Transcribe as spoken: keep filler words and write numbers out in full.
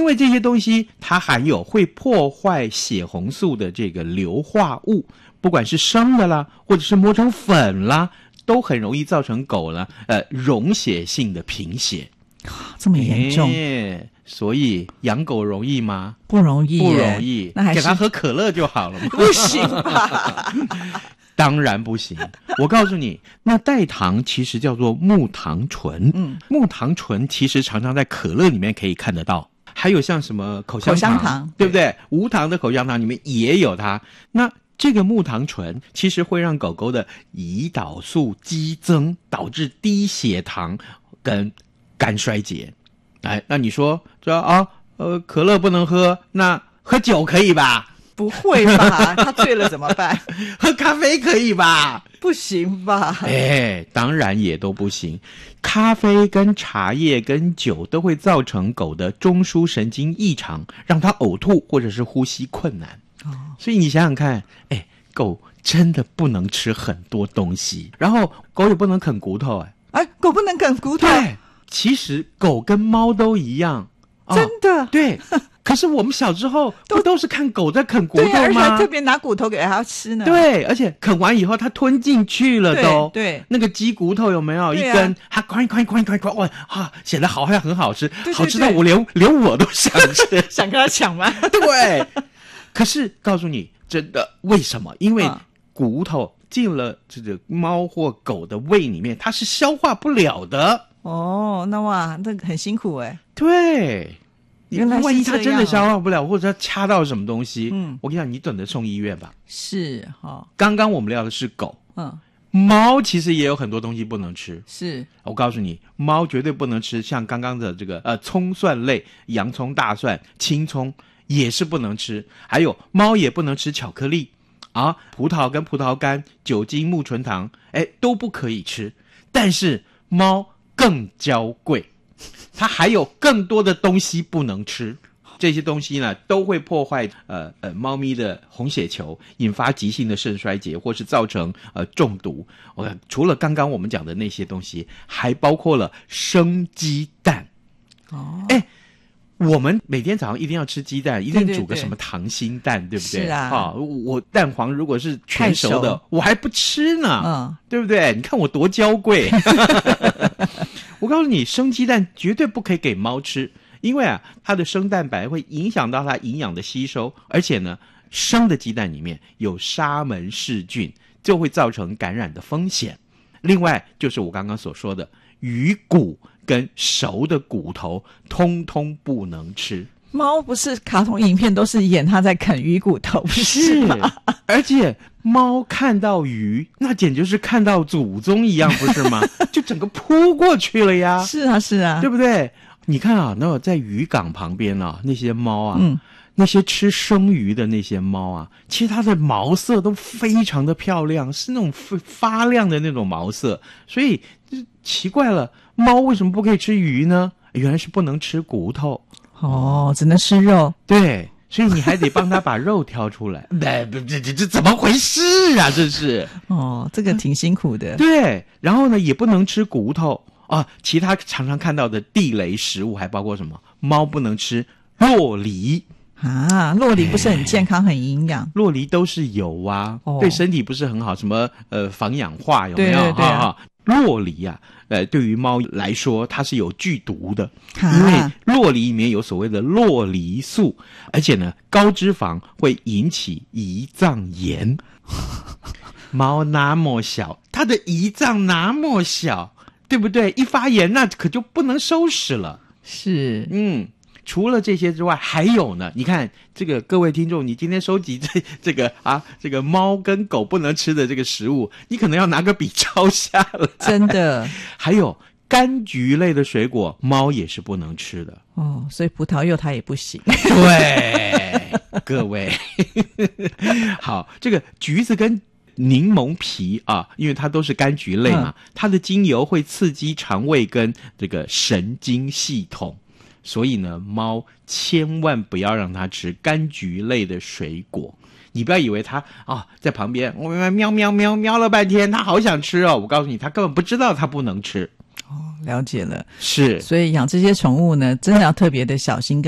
为这些东西它含有会破坏血红素的这个硫化物，不管是生的啦，或者是磨成粉啦，都很容易造成狗呢呃溶血性的贫血。 这么严重、 欸、所以养狗容易吗？ 不容易， 不容易， 那还是给它喝可乐就好了嘛。 不行吧？ 当然不行。我告诉你，那代糖其实叫做木糖醇，嗯，木糖醇其实常常在可乐里面可以看得到，还有像什么口香糖， 口香糖对不对？无糖的口香糖里面也有它。那这个木糖醇其实会让狗狗的胰岛素激增，导致低血糖跟肝衰竭。哎，那你说说啊，呃，可乐不能喝，那喝酒可以吧？ 不会吧？他醉了怎么办？ 喝咖啡可以吧？ 不行吧？ 哎，当然也都不行。咖啡跟茶叶跟酒都会造成狗的中枢神经异常，让它呕吐或者是呼吸困难。哦，所以你想想看，哎，狗真的不能吃很多东西，然后狗也不能啃骨头。哎， 哎，狗不能啃骨头？ 对，其实狗跟猫都一样。 哦、真的？ 对。可是我们小时候不都是看狗在啃骨头吗？ 对，而且还特别拿骨头给它吃呢。 对，而且啃完以后它吞进去了都。 对，对那个鸡骨头有没有、啊、一根？它快快快快快，哇啊，显得好像很好吃，对对对，好吃到我连连我都想吃， 想跟它抢吗？ 对。可是告诉你，真的为什么？因为骨头进了这个猫或狗的胃里面，它是消化不了的。 哦，那哇，那很辛苦哎。 对。 原来是这样、哦、 万一他真的消化不了，或者他掐到什么东西， 嗯， 我跟你讲，你等着送医院吧。 是哈、哦， 刚刚我们聊的是狗， 嗯， 猫其实也有很多东西不能吃。 是， 我告诉你，猫绝对不能吃像刚刚的这个呃葱蒜类，洋葱、大蒜、青葱也是不能吃。还有猫也不能吃巧克力啊，葡萄跟葡萄干、酒精、木醇糖，哎都不可以吃。但是猫更娇贵。它还有更多的东西不能吃，这些东西呢都会破坏呃呃猫咪的红血球，引发急性的肾衰竭，或是造成呃中毒。我看除了刚刚我们讲的那些东西，还包括了生鸡蛋。 哦， 哎，我们每天早上一定要吃鸡蛋，一定煮个什么溏心蛋， 对, 对, 对, 对不对？ 是啊， 啊，我蛋黄如果是全熟的，我还不吃呢， 嗯，对不对？你看我多娇贵。我告诉你，生鸡蛋绝对不可以给猫吃，因为啊，它的生蛋白会影响到它营养的吸收，而且呢，生的鸡蛋里面有沙门氏菌，就会造成感染的风险。另外，就是我刚刚所说的鱼骨跟熟的骨头，通通不能吃。 猫不是卡通影片都是演它在啃鱼骨头，不是吗？ 而且猫看到鱼，那简直是看到祖宗一样，不是吗？就整个扑过去了呀！ 是啊，是啊， 对不对？你看啊，那在渔港旁边啊，那些猫啊， 嗯， 那些吃生鱼的那些猫啊，其实它的毛色都非常的漂亮，是那种发亮的那种毛色。所以奇怪了，猫为什么不可以吃鱼呢？原来是不能吃骨头。 哦，只能吃肉。 对，所以你还得帮他把肉挑出来。哎，这这这怎么回事啊？这是哦，这个挺辛苦的。 对，然后呢，也不能吃骨头啊。其他常常看到的地雷食物还包括什么？猫不能吃酪梨啊，酪梨不是很健康、很营养？ 酪梨都是油啊， 哦、 对身体不是很好，什么呃防氧化有没有？ 对对对啊。 哈酪梨啊，呃，对于猫来说，它是有剧毒的，因为酪梨里面有所谓的酪梨素，而且呢，高脂肪会引起胰脏炎。猫那么小，它的胰脏那么小，对不对？一发炎，那可就不能收拾了。 是， 嗯。除了这些之外，还有呢？你看这个各位听众，你今天收集这这个啊，这个猫跟狗不能吃的这个食物，你可能要拿个笔抄下来。 真的， 还有柑橘类的水果，猫也是不能吃的。 哦，所以葡萄柚它也不行。 对，各位，好，这个橘子跟柠檬皮啊，因为它都是柑橘类嘛，嗯、它的精油会刺激肠胃跟这个神经系统。所以呢，猫千万不要让它吃柑橘类的水果。你不要以为它啊在旁边我喵喵喵喵了半天，它好想吃哦。我告诉你，它根本不知道它不能吃。 哦，了解了。 是， 所以养这些宠物呢，真的要特别的小心跟